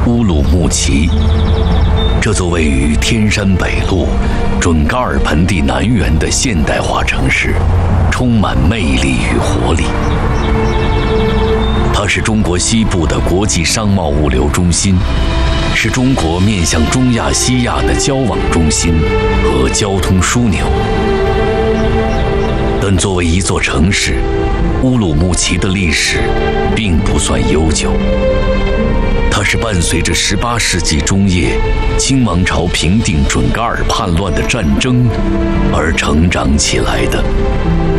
乌鲁木齐。这座位于天山北路准噶尔盆地南缘的现代化城市，充满魅力与活力。它是中国西部的国际商贸物流中心，是中国面向中亚、西亚的交往中心和交通枢纽。但作为一座城市，乌鲁木齐的历史并不算悠久。它是伴随着18世纪中叶清王朝平定准噶尔叛乱的战争而成长起来的。